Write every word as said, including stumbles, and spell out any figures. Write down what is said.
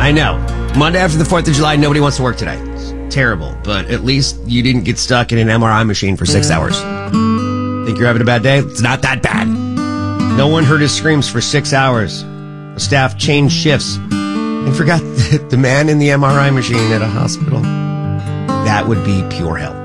I know. Monday after the fourth of July, nobody wants to work today. It's terrible, but at least you didn't get stuck in an M R I machine for six hours. Think you're having a bad day? It's not that bad. No one heard his screams for six hours. The staff changed shifts and forgot the man in the M R I machine at a hospital. That would be pure hell.